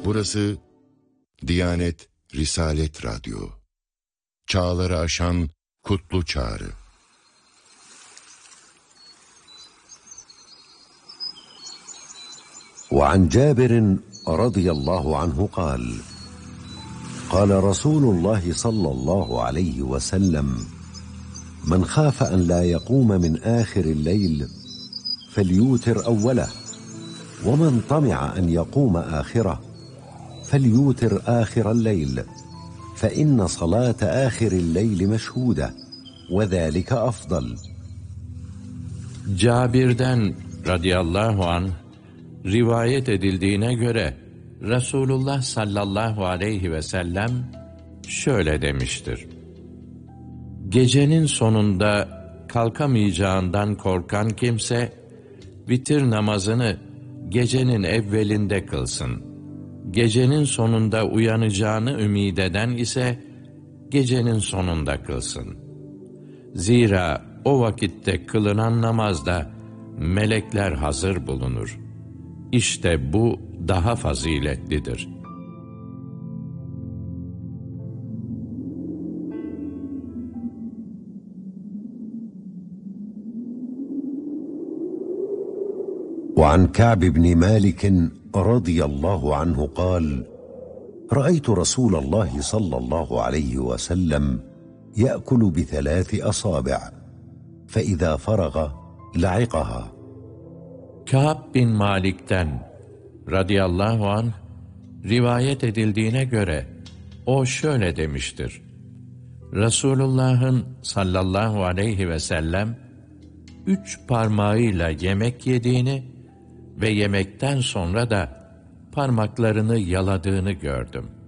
Burası Diyanet Risalet Radyo. Çağları aşan kutlu çağrı. وعن جابر رضي الله عنه قال قال رسول الله صلى الله عليه وسلم من خاف أن لا يقوم من آخر الليل فليوتر أوله ومن طمع أن يقوم آخره فليوتر آخر الليل فإن صلاة آخر الليل مشهودة وذلك أفضل. Cabir'den radıyallahu anh rivayet edildiğine göre Resulullah sallallahu aleyhi ve sellem şöyle demiştir: Gecenin sonunda kalkamayacağından korkan kimse vitir namazını gecenin evvelinde kılsın. Gecenin sonunda uyanacağını ümid eden ise gecenin sonunda kılsın. Zira o vakitte kılınan namazda melekler hazır bulunur. İşte bu daha faziletlidir. وعن كعب بن مالك رضي الله عنه قال رأيت رسول الله صلى الله عليه وسلم يأكل بثلاث أصابع فإذا فرغ لعقها. Kâb bin Malik'ten radıyallahu anh rivayet edildiğine göre o şöyle demiştir: Resulullah'ın sallallahu aleyhi ve sellem 3 parmağıyla yemek yediğini ve yemekten sonra da parmaklarını yaladığını gördüm.